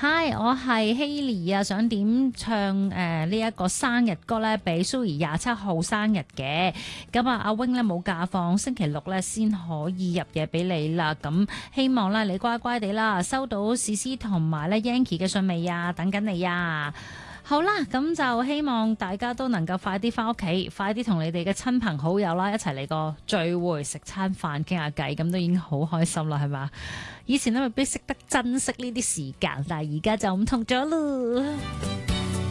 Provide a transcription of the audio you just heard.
Hi，我係 Hailey 啊，想點唱呢一個生日歌咧，俾 Suri 27號生日嘅。咁啊，阿 wing 咧冇假放，星期六咧先可以入夜俾你啦。咁希望咧你乖乖地啦，收到 CC 同埋咧 Yankee 嘅信未啊？等緊你啊！好啦，咁就希望大家都能夠快啲翻屋企，快啲同你哋嘅親朋好友啦一齊嚟個聚會，食餐飯傾下偈，咁都已經好開心啦，係嘛？以前都未必識得珍惜呢啲時間，但係而家就唔同咗咯。